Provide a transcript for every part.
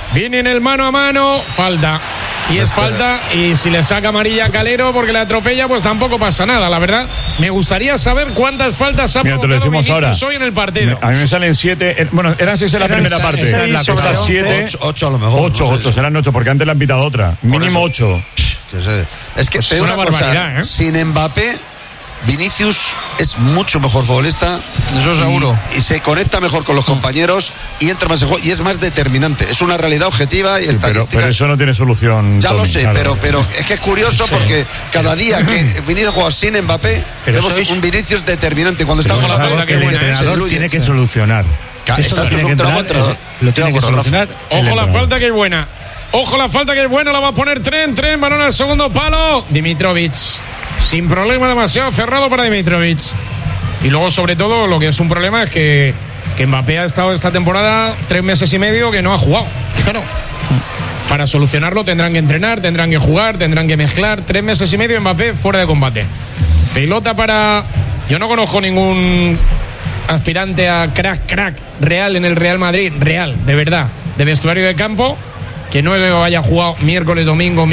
Viene en el mano a mano, falta. Y es falta, y si le saca amarilla a Calero porque le atropella, pues tampoco pasa nada. La verdad, me gustaría saber cuántas faltas ha provocado Vinicius hoy en el partido. A mí me salen 7, bueno, eran 6 en la primera parte. En la segunda 7. 8 a lo mejor. 8, serán 8, porque antes le han pitado otra. Mínimo 8. Es que te digo una cosa, sin Mbappé, Vinicius es mucho mejor futbolista. Eso seguro. Y se conecta mejor con los compañeros y entra más en juego y es más determinante. Es una realidad objetiva y estadística. Pero eso no tiene solución. Ya lo sé, claro. pero es que es curioso porque cada día que Vinicius juega sin Mbappé, vemos un Vinicius determinante. Cuando está con la pelota, que el entrenador tiene que solucionar. Exacto, es un trabajo entrenador. Lo tiene que solucionar. Ojo la falta que es buena. Ojo la falta que es buena, la va a poner Tren, balón al segundo palo. Dimitrovic, sin problema, demasiado cerrado para Dimitrovic. Y luego, sobre todo, lo que es un problema es que Mbappé ha estado esta temporada 3 meses y medio que no ha jugado. Claro. Para solucionarlo tendrán que entrenar, tendrán que jugar, tendrán que mezclar. 3 meses y medio Mbappé fuera de combate. Pelota para... Yo no conozco ningún aspirante a crack real en el Real Madrid, real, de verdad, de vestuario de campo, que no haya jugado miércoles, domingo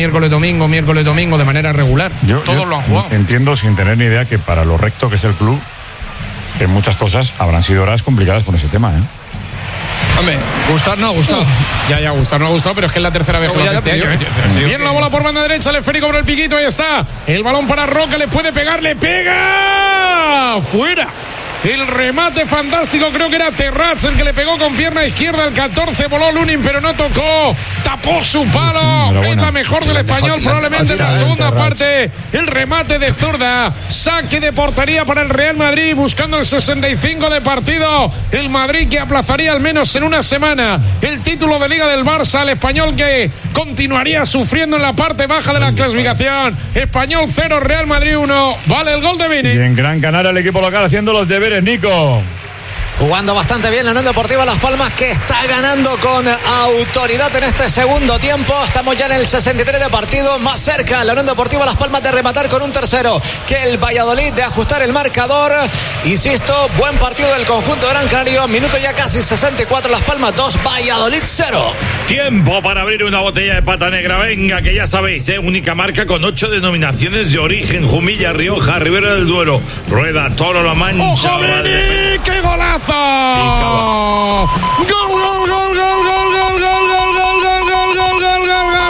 de manera regular. Todos lo han jugado. Entiendo, sin tener ni idea, que para lo recto que es el club, en muchas cosas habrán sido horas complicadas con ese tema, ¿eh? Hombre, gustar no ha gustado. Gustar no ha gustado, pero es que es la tercera vez que lo hace este año. Bien la bola por banda derecha, el esférico por el piquito, ahí está. El balón para Roca, le puede pegar, le pega. ¡Fuera! El remate fantástico, creo que era Terrats el que le pegó con pierna izquierda al 14, voló Lunin, pero no tocó, tapó su palo. Es la mejor del Español, probablemente en la segunda parte. El remate de zurda, saque de portería para el Real Madrid, buscando el 65 de partido. El Madrid que aplazaría al menos en una semana el título de Liga del Barça, el Español que continuaría sufriendo en la parte baja de la clasificación. Español 0, Real Madrid 1. Vale el gol de Vini. Y en Gran Canaria el equipo local haciendo los deberes. Nico. Jugando bastante bien la Unión Deportiva Las Palmas, que está ganando con autoridad en este segundo tiempo. Estamos ya en el 63 de partido, más cerca la Unión Deportiva Las Palmas de rematar con un tercero que el Valladolid, de ajustar el marcador. Insisto, buen partido del conjunto Gran Canario. Minuto ya casi 64, Las Palmas 2, Valladolid 0. Tiempo para abrir una botella de pata negra. Venga, que ya sabéis, única marca con 8 denominaciones de origen: Jumilla, Rioja, Ribera del Duero, Rueda, Toro, La Mancha. ¡Ojo, Vini! ¡Qué golazo! ¡Gol, gol, gol, gol, gol, gol, gol, gol, gol, gol, gol, gol, gol,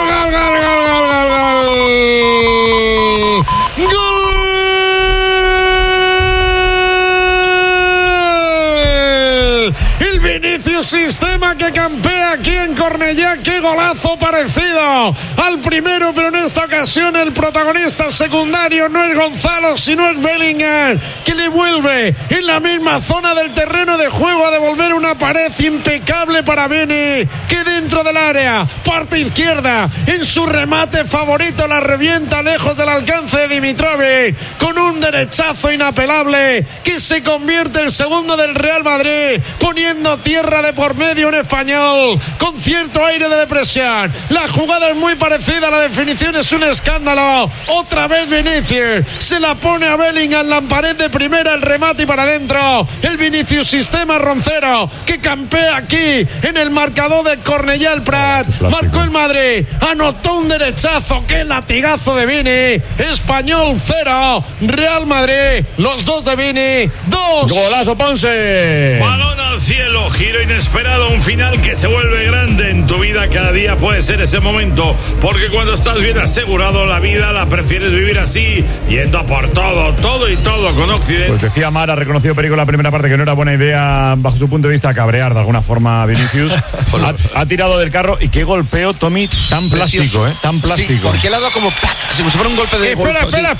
el Vinicius Sistema que campea aquí en Cornellá. Qué golazo parecido al primero, pero en esta ocasión el protagonista secundario no es Gonzalo, sino es Bellingham, que le vuelve en la misma zona del terreno de juego a devolver una pared impecable para Vini, que dentro del área, parte izquierda, en su remate favorito, la revienta lejos del alcance de Dimitrovic, con un derechazo inapelable que se convierte el segundo del Real Madrid, poniendo tierra de por medio un español con cierto aire de depresión. La jugada es muy parecida, la definición es un escándalo. Otra vez Vinicius se la pone a Bellingham, la pared de primera, el remate y para adentro. El Vinicius Sistema Roncero, que campea aquí en el marcador de Cornellá el Prat. Marcó el Madrid, anotó un derechazo, qué latigazo de Vini. Español 0, Real Madrid, los dos de Vini, 2. Golazo Ponce. Balón al cielo, giro inesperado, un final que se vuelve grande en tu vida. Cada día puede ser ese momento, porque cuando estás bien asegurado, la vida la prefieres vivir así, yendo a por todo con Occidente. Pues decía Mar, ha reconocido Perico en la primera parte que no era buena idea, bajo su punto de vista, cabrear de alguuna forma a Vinicius. ha tirado del carro, y qué golpeo, Tommy, tan plástico, tan plástico. Sí, porque le ha dado como ¡pac! Así como si fuera un golpe de Espera,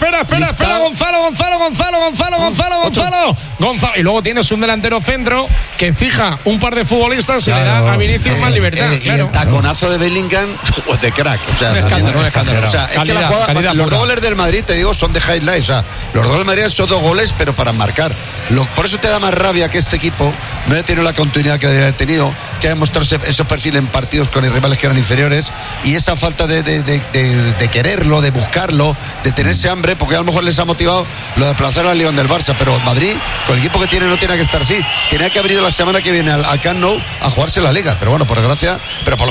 Gonzalo. Y luego tienes un delantero centro que fija un par de futbolistas y le da a Vinicius más libertad. Y el taconazo de Bellingham, de crack. O sea, un escándalo. O sea, es que la jugada, los 2 goles del Madrid, te digo, son de highlights. O sea, los 2 del Madrid son 2 goles, pero para marcar. Por eso te da más rabia que este equipo no haya tenido la continuidad que debería haber tenido, que ha demostrado esos perfiles en partidos con rivales que eran inferiores, y esa falta de quererlo, de buscarlo, de tenerse hambre, porque a lo mejor les ha motivado lo de aplazar al León del Barça. Pero Madrid, con el equipo que tiene, no tiene que estar así. Tenía que haber ido la semana que viene al Camp Nou a jugarse la Liga, pero bueno, por desgracia, pero por